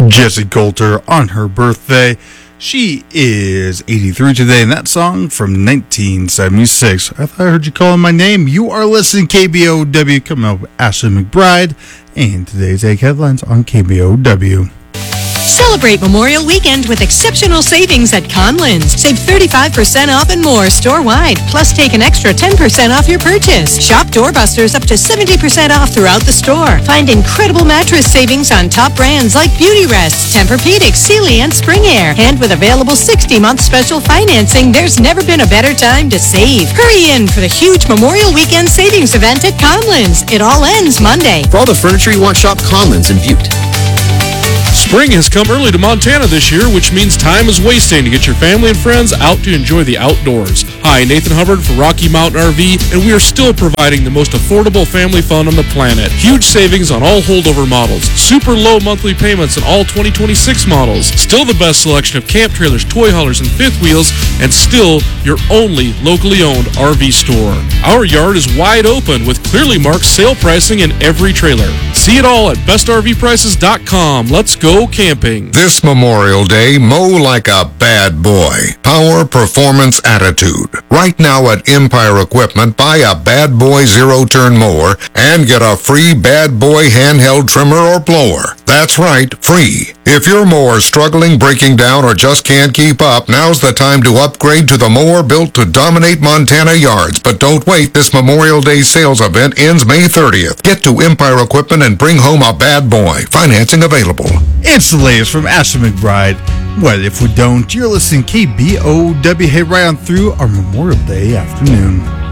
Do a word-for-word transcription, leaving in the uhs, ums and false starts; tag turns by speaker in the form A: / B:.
A: Jessie Coulter on her birthday. She is eighty-three today, and that song from nineteen seventy-six. I thought I heard you calling my name. You are listening to K B O W, coming up with Ashley McBride, and today's Egg Headlines on K B O W.
B: Celebrate Memorial Weekend with exceptional savings at Conlins. Save thirty-five percent off and more store-wide. Plus, take an extra ten percent off your purchase. Shop Doorbusters up to seventy percent off throughout the store. Find incredible mattress savings on top brands like Beautyrest, Tempur-Pedic, Sealy, and Spring Air. And with available sixty-month special financing, there's never been a better time to save. Hurry in for the huge Memorial Weekend savings event at Conlins. It all ends Monday.
C: For all the furniture you want, shop Conlins in Butte.
D: Spring has come early to Montana this year, which means time is wasting to get your family and friends out to enjoy the outdoors. Hi, Nathan Hubbard for Rocky Mountain R V, and we are still providing the most affordable family fun on the planet. Huge savings on all holdover models, super low monthly payments on all twenty twenty-six models, still the best selection of camp trailers, toy haulers, and fifth wheels, and still your only locally owned R V store. Our yard is wide open with clearly marked sale pricing in every trailer. See it all at best R V prices dot com. Let's go camping.
E: This Memorial Day, mow like a bad boy. Power, performance, attitude. Right now at Empire Equipment, buy a Bad Boy zero-turn mower and get a free Bad Boy handheld trimmer or blower. That's right, free. If your mower's struggling, breaking down, or just can't keep up, now's the time to upgrade to the mower built to dominate Montana yards. But don't wait, this Memorial Day sales event ends May thirtieth. Get to Empire Equipment and bring home a Bad Boy. Financing available.
A: It's the latest from Ashley McBride. What if we don't? You're listening to K B O W. Hey, right on through our Memorial Day afternoon.